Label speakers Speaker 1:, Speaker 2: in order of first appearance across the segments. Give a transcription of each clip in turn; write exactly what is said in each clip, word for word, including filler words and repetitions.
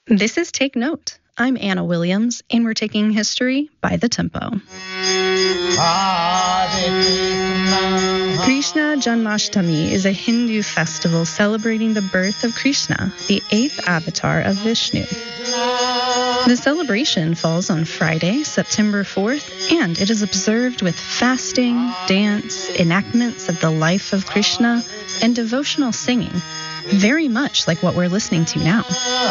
Speaker 1: This is Take Note. I'm Anna Williams, and we're taking history by the tempo. Krishna Janmashtami is a Hindu festival celebrating the birth of Krishna, the eighth avatar of Vishnu. The celebration falls on Friday, September fourth, and it is observed with fasting, dance, enactments of the life of Krishna, and devotional singing, very much like what we're listening to now.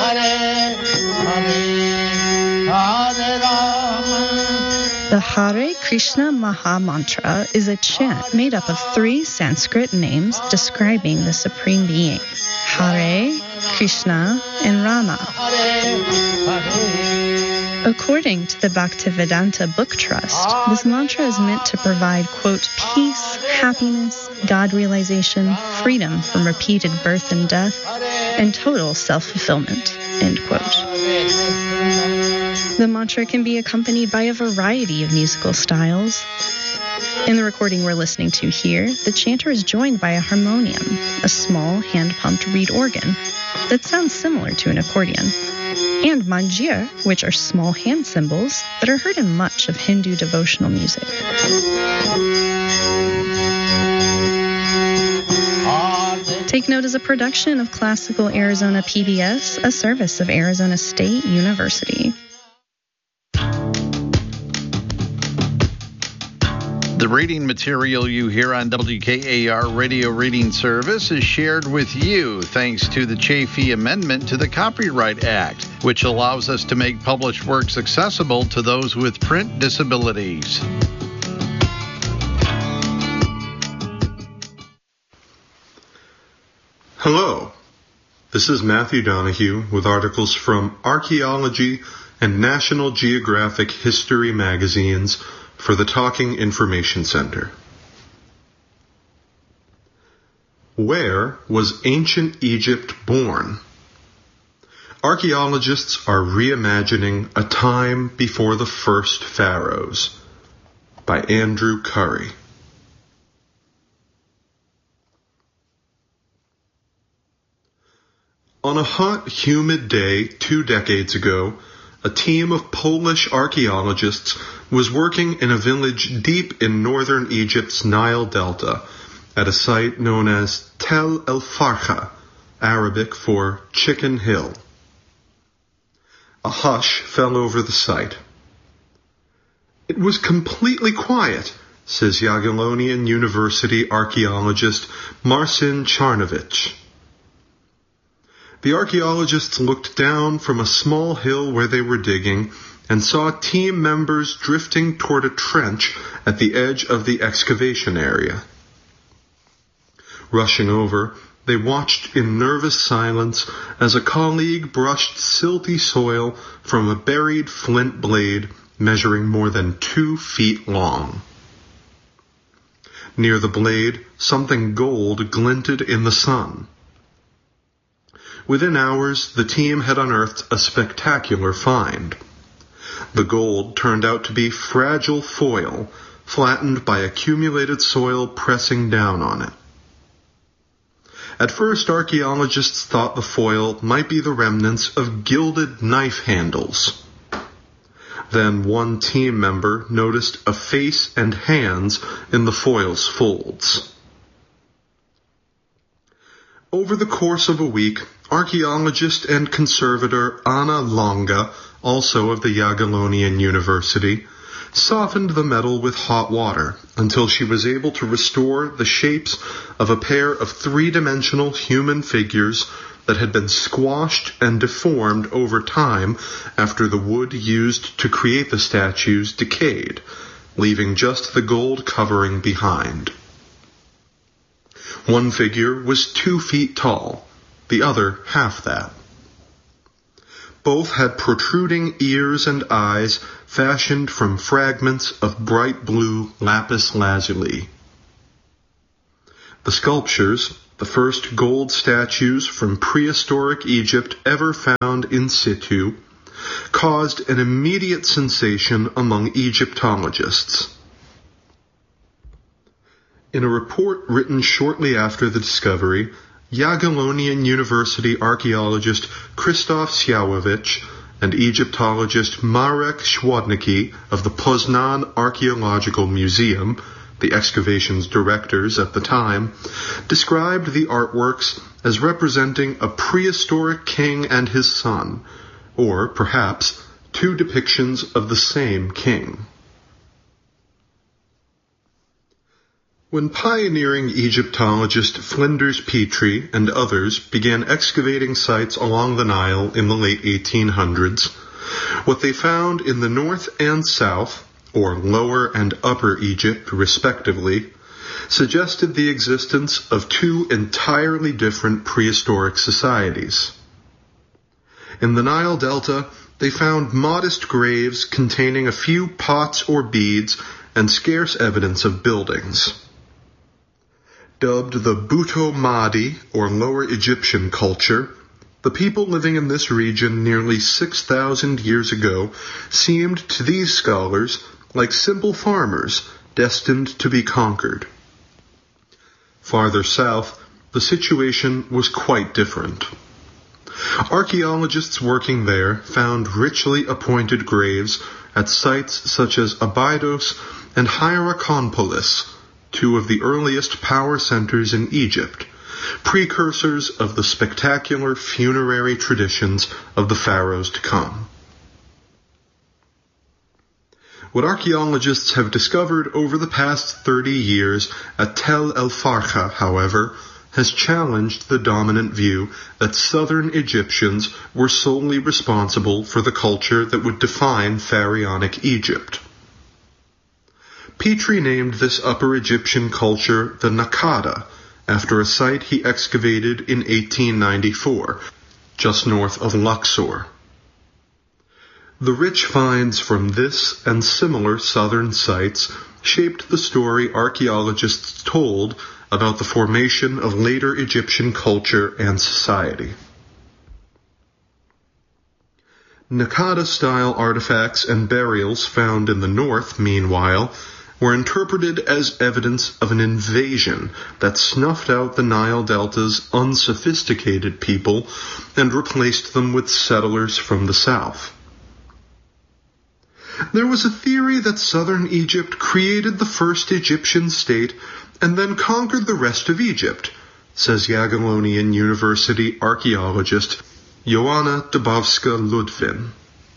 Speaker 1: The Hare Krishna Maha Mantra is a chant made up of three Sanskrit names describing the Supreme Being: Hare, Krishna, and Rama. According to the Bhaktivedanta Book Trust, this mantra is meant to provide, quote, peace, happiness, God realization, freedom from repeated birth and death, and total self-fulfillment, end quote. The mantra can be accompanied by a variety of musical styles. In the recording we're listening to here, the chanter is joined by a harmonium, a small hand-pumped reed organ that sounds similar to an accordion, and manjir, which are small hand cymbals that are heard in much of Hindu devotional music. Take Note is a production of Classical Arizona P B S, a service of Arizona State University.
Speaker 2: The reading material you hear on W K A R Radio Reading Service is shared with you thanks to the Chafee Amendment to the Copyright Act, which allows us to make published works accessible to those with print disabilities.
Speaker 3: Hello, this is Matthew Donahue with articles from Archaeology and National Geographic History magazines for the Talking Information Center. Where was ancient Egypt born? Archaeologists are reimagining A Time Before the First Pharaohs by Andrew Curry. On a hot, humid day two decades ago, a team of Polish archaeologists was working in a village deep in northern Egypt's Nile Delta at a site known as Tel El Farcha, Arabic for Chicken Hill. A hush fell over the site. It was completely quiet, says Jagiellonian University archaeologist Marcin Czarnowicz. The archaeologists looked down from a small hill where they were digging and saw team members drifting toward a trench at the edge of the excavation area. Rushing over, they watched in nervous silence as a colleague brushed silty soil from a buried flint blade measuring more than two feet long. Near the blade, something gold glinted in the sun. Within hours, the team had unearthed a spectacular find. The gold turned out to be fragile foil, flattened by accumulated soil pressing down on it. At first, archaeologists thought the foil might be the remnants of gilded knife handles. Then one team member noticed a face and hands in the foil's folds. Over the course of a week, archaeologist and conservator Anna Longa, also of the Jagiellonian University, softened the metal with hot water until she was able to restore the shapes of a pair of three-dimensional human figures that had been squashed and deformed over time after the wood used to create the statues decayed, leaving just the gold covering behind. One figure was two feet tall, the other half that. Both had protruding ears and eyes fashioned from fragments of bright blue lapis lazuli. The sculptures, the first gold statues from prehistoric Egypt ever found in situ, caused an immediate sensation among Egyptologists. In a report written shortly after the discovery, Jagiellonian University archaeologist Krzysztof Siałowicz and Egyptologist Marek Schwadnicki of the Poznan Archaeological Museum, the excavation's directors at the time, described the artworks as representing a prehistoric king and his son, or perhaps two depictions of the same king. When pioneering Egyptologist Flinders Petrie and others began excavating sites along the Nile in the late eighteen hundreds, what they found in the north and south, or Lower and Upper Egypt respectively, suggested the existence of two entirely different prehistoric societies. In the Nile Delta, they found modest graves containing a few pots or beads and scarce evidence of buildings. Dubbed the Buto Mahdi, or Lower Egyptian culture, the people living in this region nearly six thousand years ago seemed to these scholars like simple farmers destined to be conquered. Farther south, the situation was quite different. Archaeologists working there found richly appointed graves at sites such as Abydos and Hierakonpolis, two of the earliest power centers in Egypt, precursors of the spectacular funerary traditions of the pharaohs to come. What archaeologists have discovered over the past thirty years at Tel El Farqa, however, has challenged the dominant view that southern Egyptians were solely responsible for the culture that would define pharaonic Egypt. Petrie named this Upper Egyptian culture the Naqada, after a site he excavated in eighteen ninety-four, just north of Luxor. The rich finds from this and similar southern sites shaped the story archaeologists told about the formation of later Egyptian culture and society. Naqada-style artifacts and burials found in the north, meanwhile, were interpreted as evidence of an invasion that snuffed out the Nile Delta's unsophisticated people and replaced them with settlers from the south. There was a theory that southern Egypt created the first Egyptian state and then conquered the rest of Egypt, says Jagiellonian University archaeologist Joanna Dubowska-Ludwin.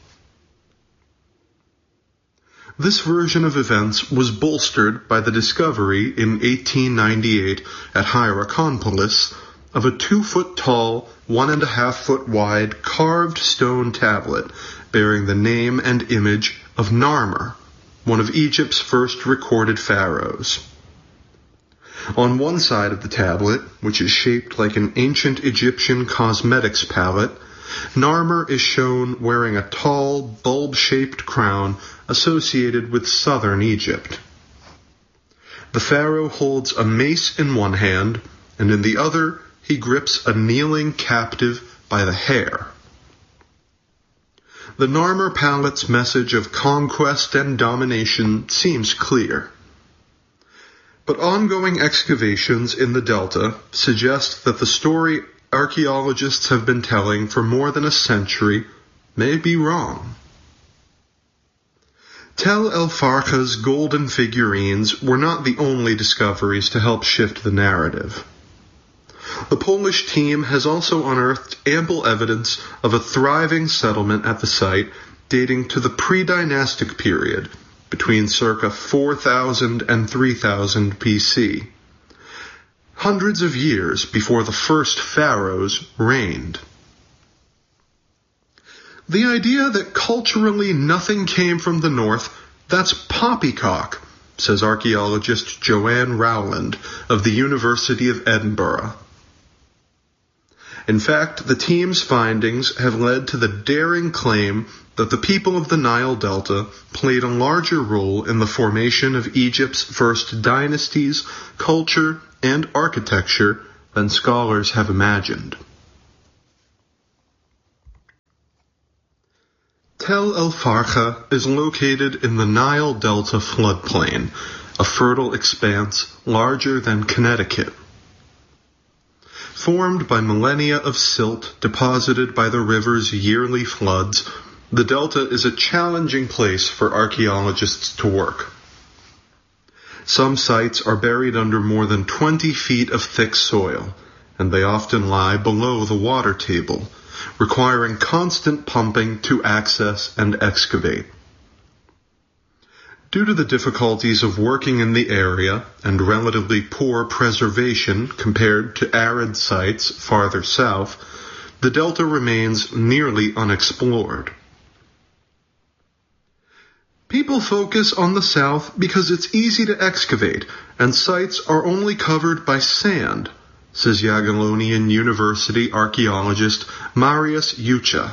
Speaker 3: This version of events was bolstered by the discovery in eighteen ninety-eight at Hierakonpolis of a two-foot-tall, one-and-a-half-foot-wide carved stone tablet bearing the name and image of Narmer, one of Egypt's first recorded pharaohs. On one side of the tablet, which is shaped like an ancient Egyptian cosmetics palette, Narmer is shown wearing a tall, bulb-shaped crown associated with southern Egypt. The pharaoh holds a mace in one hand, and in the other he grips a kneeling captive by the hair. The Narmer palette's message of conquest and domination seems clear. But ongoing excavations in the Delta suggest that the story archaeologists have been telling for more than a century may be wrong. Tel El Farqa's golden figurines were not the only discoveries to help shift the narrative. The Polish team has also unearthed ample evidence of a thriving settlement at the site dating to the pre-dynastic period, between circa four thousand and three thousand B C, hundreds of years before the first pharaohs reigned. The idea that culturally nothing came from the north, that's poppycock, says archaeologist Joanne Rowland of the University of Edinburgh. In fact, the team's findings have led to the daring claim that the people of the Nile Delta played a larger role in the formation of Egypt's first dynasties, culture, and architecture than scholars have imagined. Tel El Farqa is located in the Nile Delta floodplain, a fertile expanse larger than Connecticut. Formed by millennia of silt deposited by the river's yearly floods, the delta is a challenging place for archaeologists to work. Some sites are buried under more than twenty feet of thick soil, and they often lie below the water table, requiring constant pumping to access and excavate. Due to the difficulties of working in the area and relatively poor preservation compared to arid sites farther south, the delta remains nearly unexplored. People focus on the south because it's easy to excavate and sites are only covered by sand, says Jagiellonian University archaeologist Marius Jucha.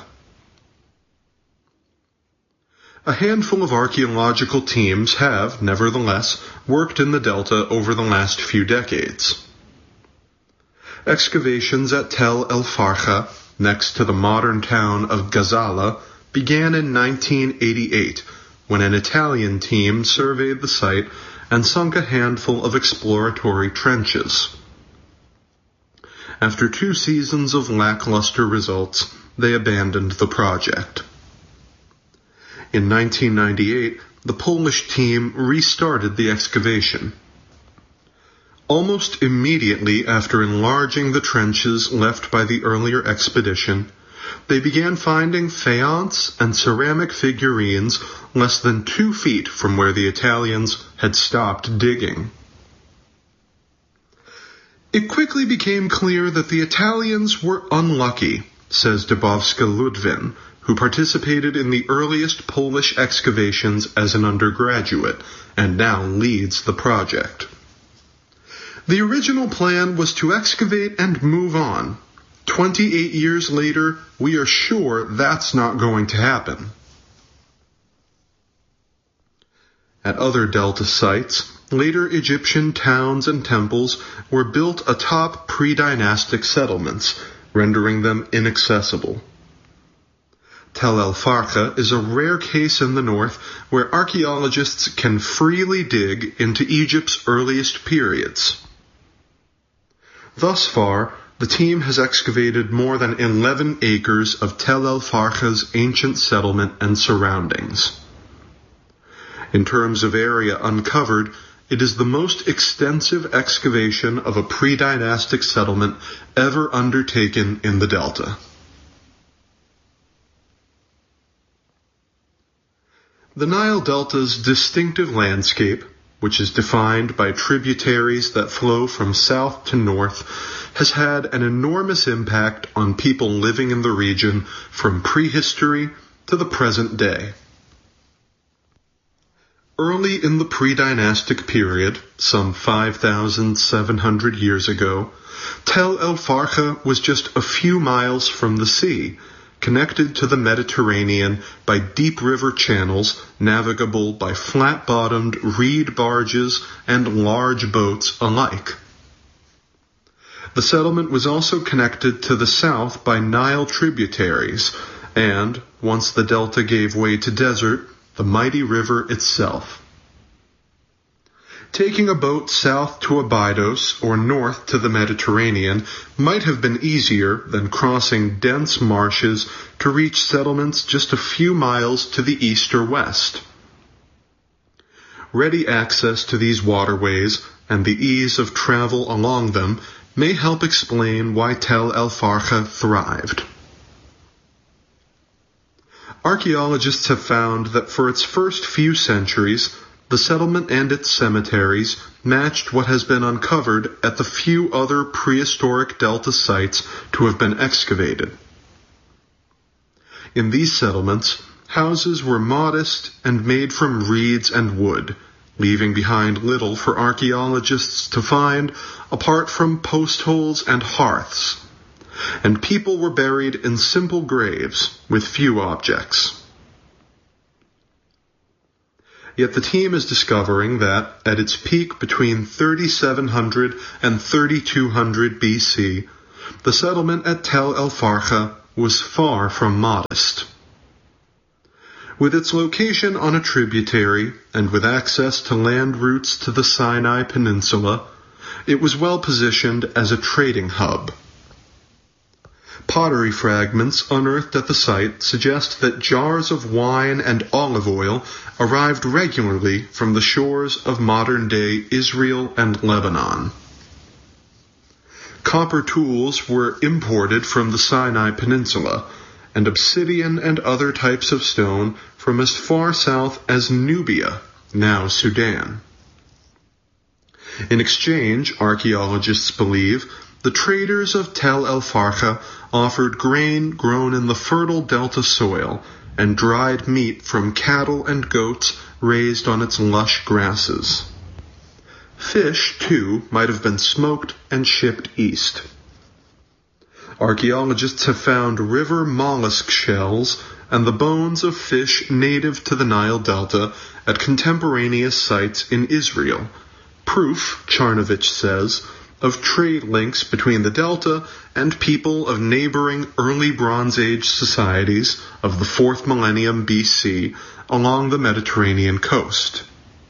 Speaker 3: A handful of archaeological teams have, nevertheless, worked in the delta over the last few decades. Excavations at Tel El Farcha, next to the modern town of Gazala, began in nineteen eighty-eight, when an Italian team surveyed the site and sunk a handful of exploratory trenches. After two seasons of lackluster results, they abandoned the project. In nineteen ninety-eight, the Polish team restarted the excavation. Almost immediately after enlarging the trenches left by the earlier expedition, they began finding faience and ceramic figurines less than two feet from where the Italians had stopped digging. It quickly became clear that the Italians were unlucky, says Dubowska Ludwin, who participated in the earliest Polish excavations as an undergraduate and now leads the project. The original plan was to excavate and move on. Twenty-eight years later, we are sure that's not going to happen. At other delta sites, later Egyptian towns and temples were built atop pre-dynastic settlements, rendering them inaccessible. Tel El Farcha is a rare case in the north where archaeologists can freely dig into Egypt's earliest periods. Thus far, the team has excavated more than eleven acres of Tel El Farcha's ancient settlement and surroundings. In terms of area uncovered, it is the most extensive excavation of a pre-dynastic settlement ever undertaken in the delta. The Nile Delta's distinctive landscape, which is defined by tributaries that flow from south to north, has had an enormous impact on people living in the region from prehistory to the present day. Early in the pre-dynastic period, some five thousand seven hundred years ago, Tel El Farcha was just a few miles from the sea, connected to the Mediterranean by deep river channels navigable by flat-bottomed reed barges and large boats alike. The settlement was also connected to the south by Nile tributaries, and, once the delta gave way to desert, the mighty river itself. Taking a boat south to Abydos or north to the Mediterranean might have been easier than crossing dense marshes to reach settlements just a few miles to the east or west. Ready access to these waterways and the ease of travel along them may help explain why Tel El Farcha thrived. Archaeologists have found that for its first few centuries, the settlement and its cemeteries matched what has been uncovered at the few other prehistoric delta sites to have been excavated. In these settlements, houses were modest and made from reeds and wood, leaving behind little for archaeologists to find apart from post holes and hearths, and people were buried in simple graves with few objects. Yet the team is discovering that, at its peak between thirty-seven hundred and thirty-two hundred B C, the settlement at Tel El Farcha was far from modest. With its location on a tributary and with access to land routes to the Sinai Peninsula, it was well positioned as a trading hub. Pottery fragments unearthed at the site suggest that jars of wine and olive oil arrived regularly from the shores of modern-day Israel and Lebanon. Copper tools were imported from the Sinai Peninsula, and obsidian and other types of stone from as far south as Nubia, now Sudan. In exchange, archaeologists believe, the traders of Tel El Farqa offered grain grown in the fertile delta soil and dried meat from cattle and goats raised on its lush grasses. Fish, too, might have been smoked and shipped east. Archaeologists have found river mollusk shells and the bones of fish native to the Nile Delta at contemporaneous sites in Israel, proof, Charnovich says, of trade links between the Delta and people of neighboring early Bronze Age societies of the fourth millennium B C along the Mediterranean coast.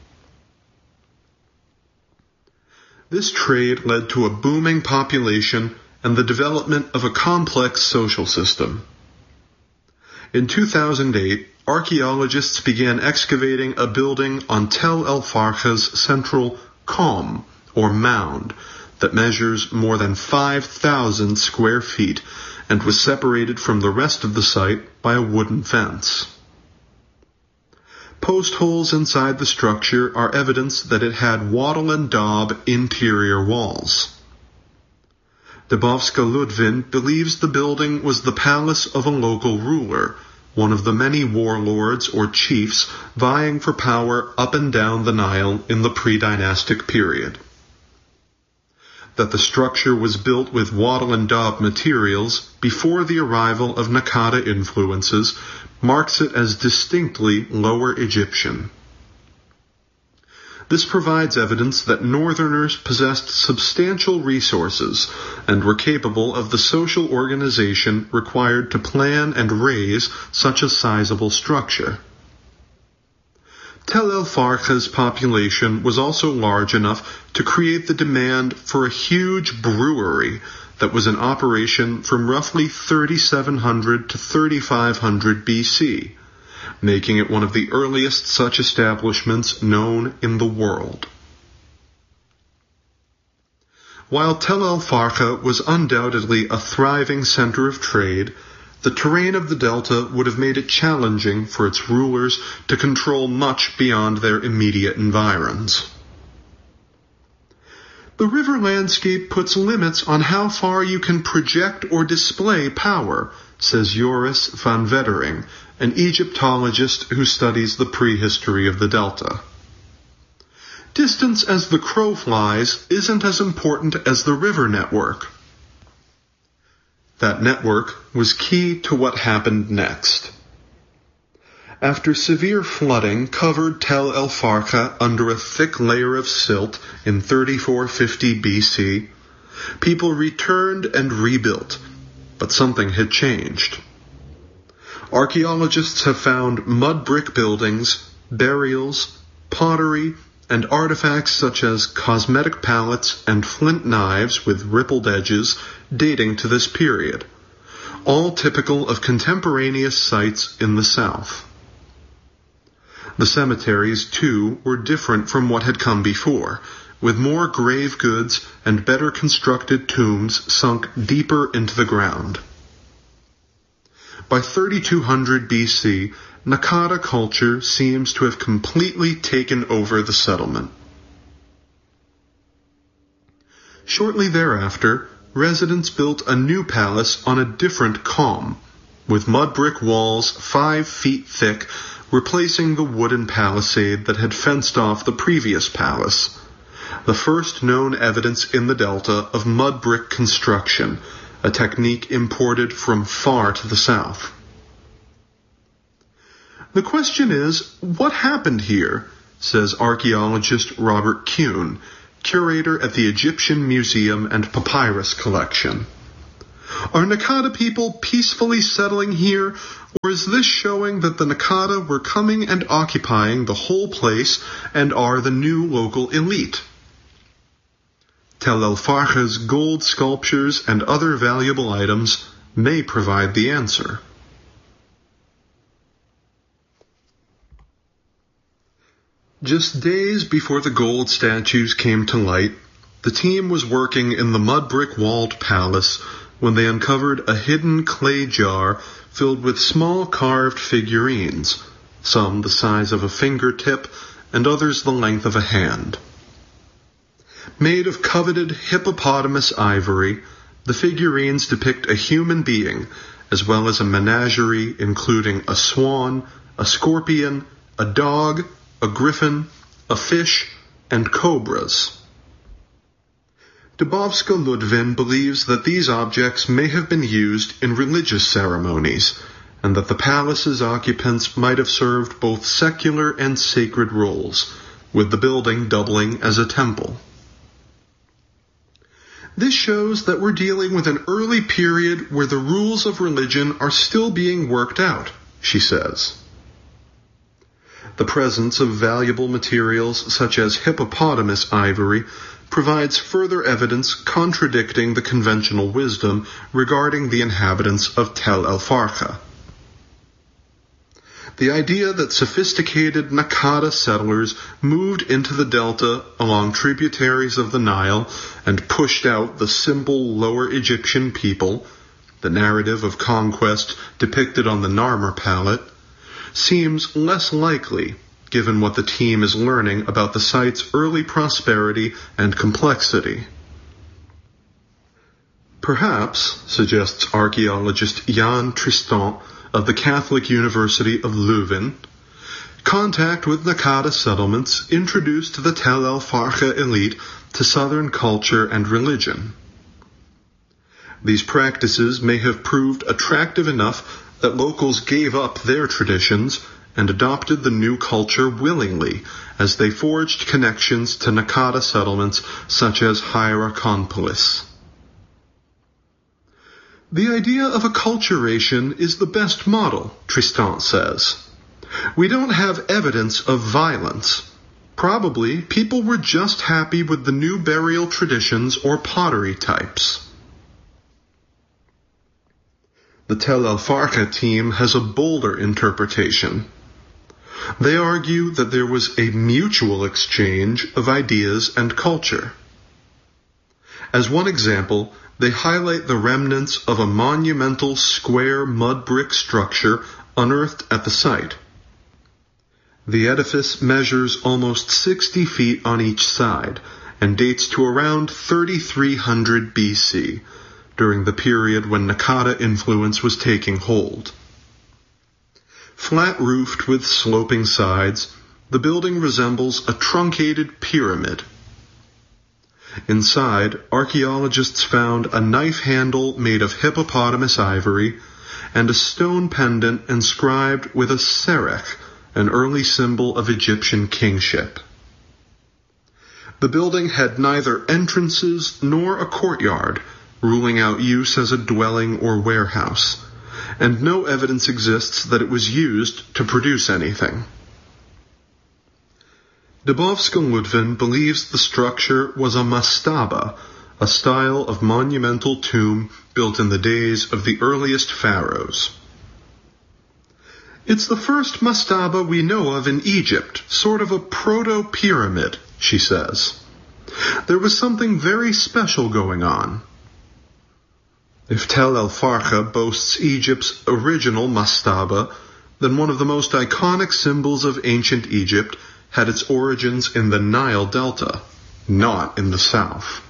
Speaker 3: This trade led to a booming population and the development of a complex social system. In two thousand eight, archaeologists began excavating a building on Tel El Farqa's central Qom, or mound, that measures more than five thousand square feet and was separated from the rest of the site by a wooden fence. Post holes inside the structure are evidence that it had wattle and daub interior walls. Dubovska Ludvin believes the building was the palace of a local ruler, one of the many warlords or chiefs vying for power up and down the Nile in the pre-dynastic period. That the structure was built with wattle and daub materials before the arrival of Naqada influences marks it as distinctly Lower Egyptian. This provides evidence that northerners possessed substantial resources and were capable of the social organization required to plan and raise such a sizable structure. Tel El Farqa's population was also large enough to create the demand for a huge brewery that was in operation from roughly thirty-seven hundred to thirty-five hundred B C, making it one of the earliest such establishments known in the world. While Tel El Farqa was undoubtedly a thriving center of trade, the terrain of the delta would have made it challenging for its rulers to control much beyond their immediate environs. The river landscape puts limits on how far you can project or display power, says Joris van Vettering, an Egyptologist who studies the prehistory of the delta. Distance as the crow flies isn't as important as the river network. That network was key to what happened next. After severe flooding covered Tel El Farqa under a thick layer of silt in thirty-four fifty B C, people returned and rebuilt, but something had changed. Archaeologists have found mud brick buildings, burials, pottery, and artifacts such as cosmetic palettes and flint knives with rippled edges dating to this period, all typical of contemporaneous sites in the south. The cemeteries, too, were different from what had come before, with more grave goods and better constructed tombs sunk deeper into the ground. By thirty-two hundred B C, Naqada culture seems to have completely taken over the settlement. Shortly thereafter, residents built a new palace on a different Qom, with mud brick walls five feet thick, replacing the wooden palisade that had fenced off the previous palace, the first known evidence in the delta of mud brick construction, a technique imported from far to the south. The question is, what happened here, says archaeologist Robert Kuhn, curator at the Egyptian Museum and Papyrus Collection. Are Naqada people peacefully settling here, or is this showing that the Naqada were coming and occupying the whole place and are the new local elite? Tel El Farqa's gold sculptures and other valuable items, may provide the answer. Just days before the gold statues came to light, the team was working in the mud-brick-walled palace when they uncovered a hidden clay jar filled with small carved figurines, some the size of a fingertip and others the length of a hand. Made of coveted hippopotamus ivory, the figurines depict a human being as well as a menagerie including a swan, a scorpion, a dog, a griffin, a fish, and cobras. Dubovska Ludwin believes that these objects may have been used in religious ceremonies, and that the palace's occupants might have served both secular and sacred roles, with the building doubling as a temple. This shows that we're dealing with an early period where the rules of religion are still being worked out, she says. The presence of valuable materials such as hippopotamus ivory provides further evidence contradicting the conventional wisdom regarding the inhabitants of Tel El Farqa. The idea that sophisticated Naqada settlers moved into the delta along tributaries of the Nile and pushed out the simple Lower Egyptian people, the narrative of conquest depicted on the Narmer palette, seems less likely given what the team is learning about the site's early prosperity and complexity. Perhaps, suggests archaeologist Jan Tristan of the Catholic University of Leuven, contact with Naqada settlements introduced the Tel El Farqa elite to southern culture and religion. These practices may have proved attractive enough that locals gave up their traditions and adopted the new culture willingly as they forged connections to Naqada settlements such as Hierakonpolis. The idea of acculturation is the best model, Tristan says. We don't have evidence of violence. Probably people were just happy with the new burial traditions or pottery types. The Tel El Farqa team has a bolder interpretation. They argue that there was a mutual exchange of ideas and culture. As one example, they highlight the remnants of a monumental square mud brick structure unearthed at the site. The edifice measures almost sixty feet on each side and dates to around thirty-three hundred B C, during the period when Naqada influence was taking hold. Flat-roofed with sloping sides, the building resembles a truncated pyramid. Inside, archaeologists found a knife handle made of hippopotamus ivory and a stone pendant inscribed with a serech, an early symbol of Egyptian kingship. The building had neither entrances nor a courtyard, ruling out use as a dwelling or warehouse, and no evidence exists that it was used to produce anything. Dubovska Ludwin believes the structure was a mastaba, a style of monumental tomb built in the days of the earliest pharaohs. It's the first mastaba we know of in Egypt, sort of a proto-pyramid, she says. There was something very special going on. If Tel El Farqa boasts Egypt's original mastaba, then one of the most iconic symbols of ancient Egypt had its origins in the Nile Delta, not in the south.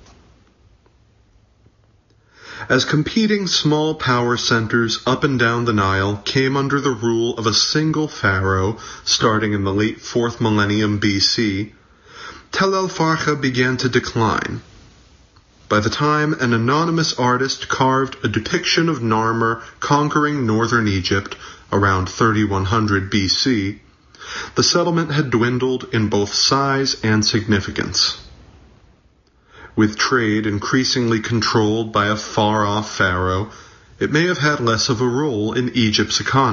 Speaker 3: As competing small power centers up and down the Nile came under the rule of a single pharaoh starting in the late fourth millennium B C, Tel El Farqa began to decline. By the time an anonymous artist carved a depiction of Narmer conquering northern Egypt around thirty-one hundred B C, the settlement had dwindled in both size and significance. With trade increasingly controlled by a far-off pharaoh, it may have had less of a role in Egypt's economy.